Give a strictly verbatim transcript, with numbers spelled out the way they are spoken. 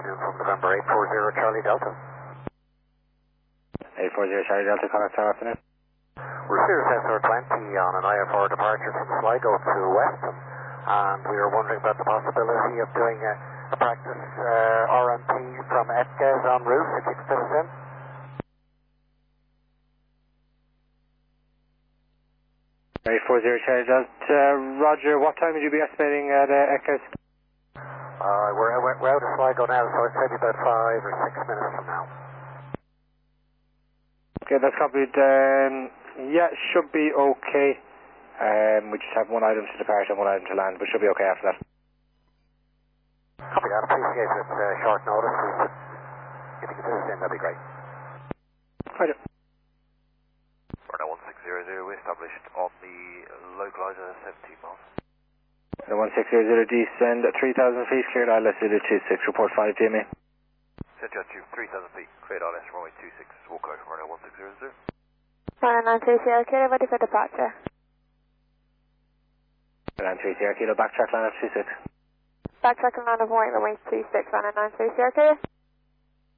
afternoon from November eight four zero Charlie Delta. eight four zero Charlie Delta, connect this afternoon. We're Cirrus S R twenty on an I F R departure from Sligo to Weston, and we were wondering about the possibility of doing a, a practice uh, R M P from Etges en route, if you could fit us in. eight four zero Charlie Delta, Roger, what time would you be estimating at uh, Etges? Uh, we're, we're, we're out of Sligo now, so I'd say about five or six minutes from now. Okay, that's copied. Um, yeah, should be okay. Um, we just have one item to depart and one item to land, but should be okay after that. Copy that. Appreciate it. Uh, short notice. If you could fit us in, that'd be great. Right. Runway one six zero zero, we established on the localizer seventeen miles. one six zero zero, descend at three thousand feet, cleared I L S zero two six, report five G M A. Central to three thousand feet, cleared I L S runway two six, walk over runway one six zero zero. one nine three Sierra Kilo, ready for departure. one nine three Sierra Kilo, backtrack line up two six. Backtrack and line of white runway two six, one nine three Sierra Kilo.